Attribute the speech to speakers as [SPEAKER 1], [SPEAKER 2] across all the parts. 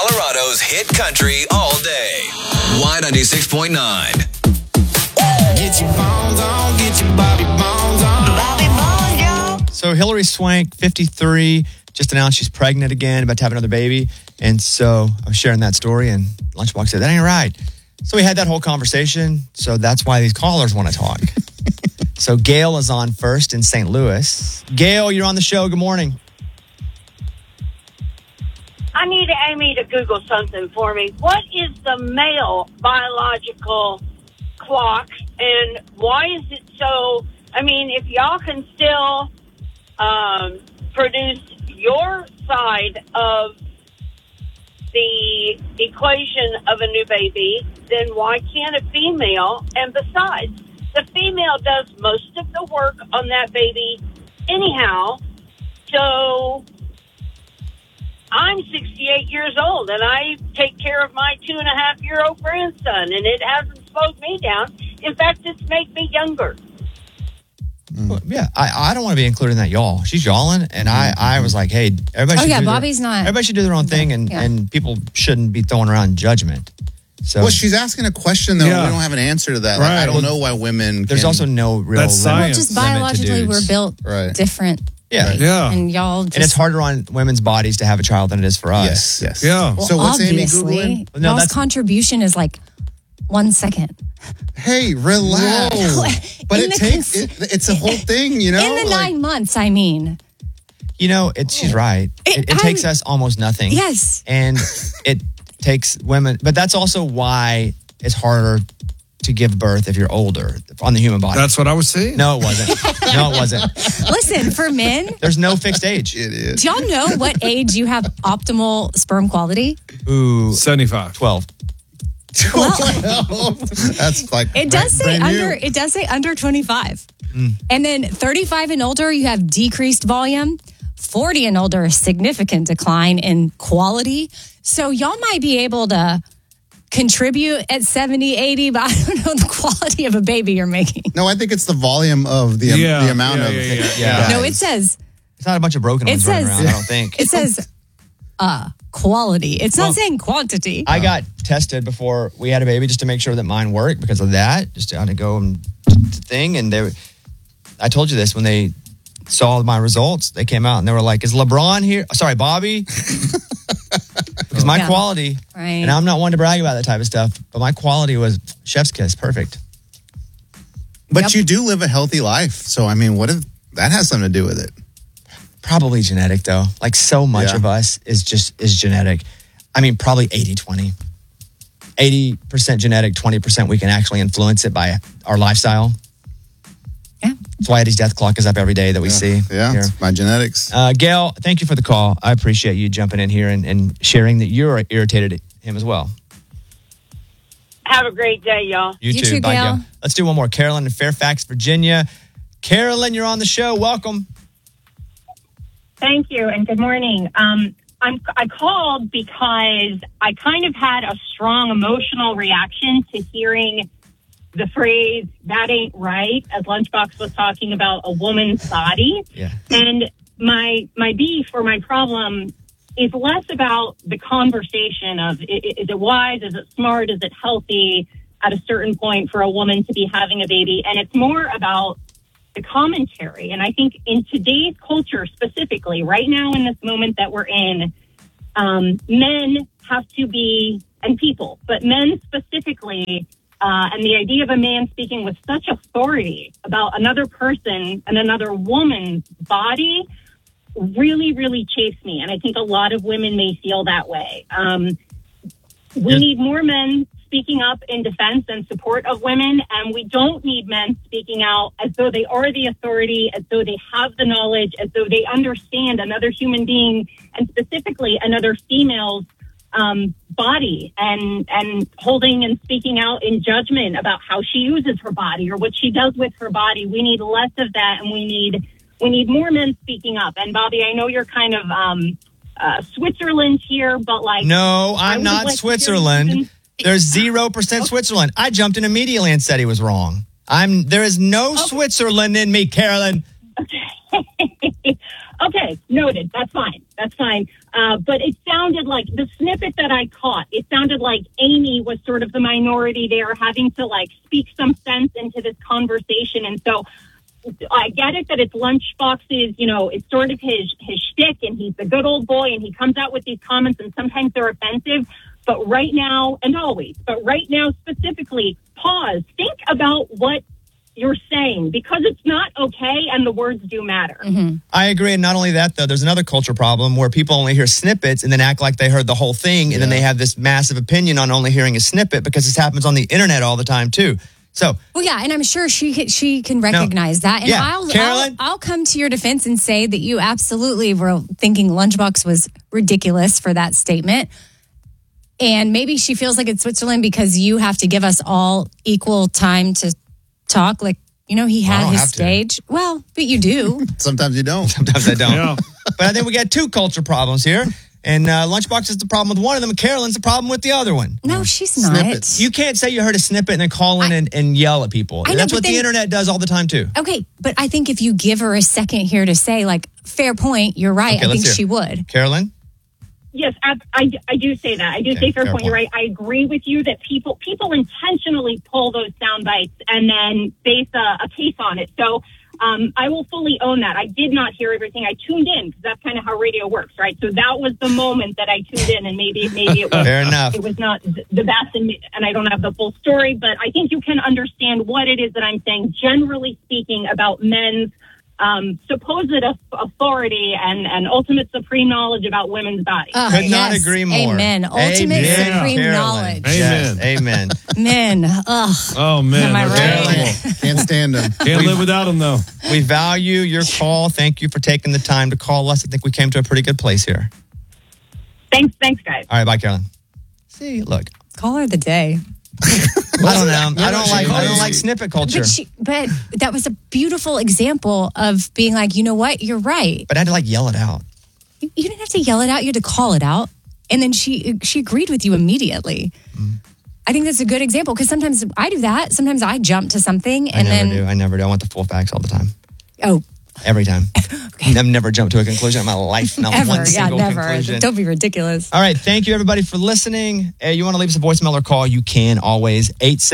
[SPEAKER 1] Colorado's hit country all day. Y96.9.
[SPEAKER 2] Get your bones on, get your Bobby bones on. Bobby bones, yo.
[SPEAKER 3] So Hillary Swank, 53, just announced she's pregnant again, about to have another baby. And so I was sharing that story, and Lunchbox said, that ain't right. So we had that whole conversation. So that's why these callers want to talk. So Gail is on first in St. Louis. Gail, you're on the show. Good morning.
[SPEAKER 4] I need Amy to Google something for me. What is the male biological clock, and why is it so? I mean, if y'all can still produce your side of the equation of a new baby, then why can't a female? And besides, the female does most of the work on that baby anyhow. So I'm 68 years old, and I take care of my 2.5-year-old grandson, and it hasn't slowed me down. In fact, it's made me younger.
[SPEAKER 3] Well, yeah, I don't want to be included in that y'all. She's y'alling, and I was like, hey, everybody should
[SPEAKER 5] Bobby's not.
[SPEAKER 3] Everybody should do their own thing, and people shouldn't be throwing around judgment. So,
[SPEAKER 6] well, she's asking a question, though. Yeah. We don't have an answer to that. Right. Like, I don't know why women
[SPEAKER 3] There's also no real
[SPEAKER 5] That's well, just biologically, we're built different.
[SPEAKER 3] Yeah.
[SPEAKER 6] Right.
[SPEAKER 5] Yeah. And y'all just...
[SPEAKER 3] And it's harder on women's bodies to have a child than it is for us.
[SPEAKER 6] Yes.
[SPEAKER 5] Yeah.
[SPEAKER 6] Well, so what's Amy Googling?
[SPEAKER 5] Y'all's contribution is like 1 second.
[SPEAKER 6] Hey, relax. But it's a whole thing, you know?
[SPEAKER 5] In the 9 months, I mean.
[SPEAKER 3] You know, she's right. It takes us almost nothing.
[SPEAKER 5] Yes.
[SPEAKER 3] And it takes women, but that's also why it's harder to give birth if you're older on the human body.
[SPEAKER 7] That's what I was saying.
[SPEAKER 3] No, it wasn't.
[SPEAKER 5] Listen, for men,
[SPEAKER 3] there's no fixed age.
[SPEAKER 6] It is.
[SPEAKER 5] Do y'all know what age you have optimal sperm quality?
[SPEAKER 3] Ooh,
[SPEAKER 7] 75.
[SPEAKER 3] 12.
[SPEAKER 5] Well,
[SPEAKER 6] that's like
[SPEAKER 5] it does say under. It does say under 25, and then 35 and older, you have decreased volume. 40 and older, a significant decline in quality. So y'all might be able to contribute at 70, 80, but I don't know the quality of a baby you're making.
[SPEAKER 6] No, I think it's the volume of the amount of.
[SPEAKER 3] Yeah.
[SPEAKER 5] No, it says.
[SPEAKER 3] It's not a bunch of broken ones running around, I don't think.
[SPEAKER 5] It says quality. It's not saying quantity.
[SPEAKER 3] I got tested before we had a baby just to make sure that mine worked because of that. Just to go and thing. And I told you this when they saw my results. They came out and they were like, is LeBron here? Sorry, Bobby. Because my quality, and I'm not one to brag about that type of stuff, but my quality was chef's kiss. Perfect.
[SPEAKER 6] But you do live a healthy life. So, I mean, what if that has something to do with it?
[SPEAKER 3] Probably genetic, though. Like so much of us is genetic. I mean, probably 80-20. 80% genetic, 20% we can actually influence it by our lifestyle.
[SPEAKER 5] Yeah.
[SPEAKER 3] That's why Eddie's death clock is up every day that we see.
[SPEAKER 6] Yeah,
[SPEAKER 3] here.
[SPEAKER 6] It's my genetics.
[SPEAKER 3] Gail, thank you for the call. I appreciate you jumping in here and sharing that you're irritated at him as well.
[SPEAKER 4] Have a great day, y'all.
[SPEAKER 3] You too. Bye,
[SPEAKER 5] Gail.
[SPEAKER 3] Let's do one more. Carolyn in Fairfax, Virginia. Carolyn, you're on the show. Welcome.
[SPEAKER 8] Thank you, and good morning. I called because I kind of had a strong emotional reaction to hearing the phrase, that ain't right, as Lunchbox was talking about a woman's body.
[SPEAKER 3] Yeah.
[SPEAKER 8] And my beef or my problem is less about the conversation of, is it wise, is it smart, is it healthy at a certain point for a woman to be having a baby? And it's more about the commentary. And I think in today's culture specifically, right now in this moment that we're in, men have to be, and people, but men specifically, and the idea of a man speaking with such authority about another person and another woman's body really, really chafes me. And I think a lot of women may feel that way. We need more men speaking up in defense and support of women, and we don't need men speaking out as though they are the authority, as though they have the knowledge, as though they understand another human being, and specifically another female's body, and holding and speaking out in judgment about how she uses her body or what she does with her body. We need less of that, and we need more men speaking up. And Bobby, I know you're kind of Switzerland here, but like,
[SPEAKER 3] no, I'm not Switzerland. There's 0% Switzerland. I jumped in immediately and said he was wrong. There is no Switzerland in me, Carolyn.
[SPEAKER 8] Okay, noted. That's fine. That's fine. But it sounded like the snippet that I caught, it sounded like Amy was sort of the minority there, having to like speak some sense into this conversation. And so I get it that it's Lunchbox's, it's sort of his shtick, and he's the good old boy, and he comes out with these comments, and sometimes they're offensive. But right now, and always, but right now specifically, pause. Think about what you're saying, because it's not okay, and the words do matter.
[SPEAKER 5] Mm-hmm.
[SPEAKER 3] I agree. And not only that, though, there's another culture problem where people only hear snippets and then act like they heard the whole thing. And then they have this massive opinion on only hearing a snippet, because this happens on the internet all the time, too. So,
[SPEAKER 5] well, yeah, and I'm sure she can recognize that. And
[SPEAKER 3] yeah. Carolyn?
[SPEAKER 5] I'll come to your defense and say that you absolutely were thinking Lunchbox was ridiculous for that statement. And maybe she feels like it's Switzerland because you have to give us all equal time to talk. Like, he had his stage. Well, but you do.
[SPEAKER 6] Sometimes you don't.
[SPEAKER 3] Sometimes I don't. But I think we got two culture problems here. And Lunchbox is the problem with one of them, and Carolyn's the problem with the other one.
[SPEAKER 5] No, she's not.
[SPEAKER 6] Snippets.
[SPEAKER 3] You can't say you heard a snippet and then call in and yell at people.
[SPEAKER 5] I know,
[SPEAKER 3] that's
[SPEAKER 5] but
[SPEAKER 3] what the internet does all the time, too.
[SPEAKER 5] Okay, but I think if you give her a second here to say, like, fair point, you're right,
[SPEAKER 3] Okay,
[SPEAKER 5] I think
[SPEAKER 3] let's
[SPEAKER 5] she
[SPEAKER 3] hear.
[SPEAKER 5] would.
[SPEAKER 3] Carolyn?
[SPEAKER 8] Yes, I do say that. I do say fair point. You're right. I agree with you that people intentionally pull those sound bites and then base a case on it. So I will fully own that. I did not hear everything. I tuned in because that's kind of how radio works, right? So that was the moment that I tuned in, and maybe it was
[SPEAKER 3] fair enough.
[SPEAKER 8] It was not the best, and I don't have the full story, but I think you can understand what it is that I'm saying, generally speaking, about men's supposed authority and ultimate supreme knowledge about women's bodies.
[SPEAKER 3] Could not agree more.
[SPEAKER 5] Amen. Ultimate supreme knowledge.
[SPEAKER 3] Yes, amen.
[SPEAKER 5] Men. Ugh.
[SPEAKER 7] Oh, man.
[SPEAKER 5] Am I right?
[SPEAKER 6] Can't stand them.
[SPEAKER 7] Can't live without them, though.
[SPEAKER 3] We value your call. Thank you for taking the time to call us. I think we came to a pretty good place here.
[SPEAKER 8] Thanks, guys.
[SPEAKER 3] All right, bye, Carolyn. See, look.
[SPEAKER 5] Caller of the day.
[SPEAKER 3] I don't know. I don't like snippet culture.
[SPEAKER 5] But that was a beautiful example of being like, you know what? You're right.
[SPEAKER 3] But I had to yell it out.
[SPEAKER 5] You didn't have to yell it out. You had to call it out. And then she agreed with you immediately. Mm. I think that's a good example, because sometimes I do that. Sometimes I jump to something and
[SPEAKER 3] I never do. I want the full facts all the time.
[SPEAKER 5] Oh.
[SPEAKER 3] Every time. Okay. I've never jumped to a conclusion in my life. Not
[SPEAKER 5] Ever.
[SPEAKER 3] one single
[SPEAKER 5] never.
[SPEAKER 3] conclusion.
[SPEAKER 5] Don't be ridiculous.
[SPEAKER 3] All right. Thank you, everybody, for listening. You want to leave us a voicemail or call, you can always.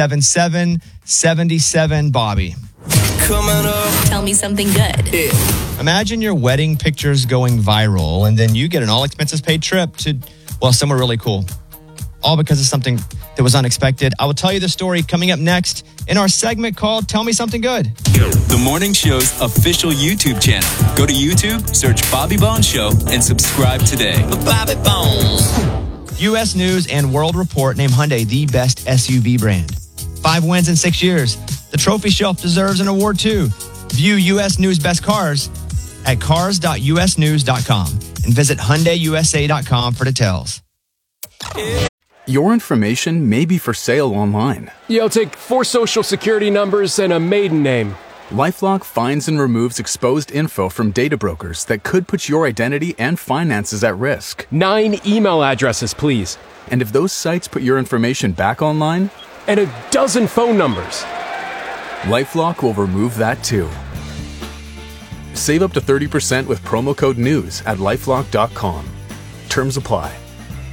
[SPEAKER 3] 877-77-BOBBY.
[SPEAKER 1] Coming up.
[SPEAKER 9] Tell me something good.
[SPEAKER 1] Yeah.
[SPEAKER 3] Imagine your wedding pictures going viral, and then you get an all-expenses-paid trip to, somewhere really cool. All because of something that was unexpected. I will tell you the story coming up next in our segment called Tell Me Something Good.
[SPEAKER 10] The Morning Show's official YouTube channel. Go to YouTube, search Bobby Bones Show, and subscribe today.
[SPEAKER 1] Bobby Bones.
[SPEAKER 3] U.S. News and World Report named Hyundai the best SUV brand. 5 wins in 6 years. The trophy shelf deserves an award, too. View U.S. News Best Cars at cars.usnews.com and visit HyundaiUSA.com for details.
[SPEAKER 11] Your information may be for sale online.
[SPEAKER 12] I'll take 4 social security numbers and a maiden name.
[SPEAKER 11] LifeLock finds and removes exposed info from data brokers that could put your identity and finances at risk.
[SPEAKER 12] 9 email addresses, please.
[SPEAKER 11] And if those sites put your information back online?
[SPEAKER 12] And a dozen phone numbers.
[SPEAKER 11] LifeLock will remove that too. Save up to 30% with promo code NEWS at LifeLock.com. Terms apply.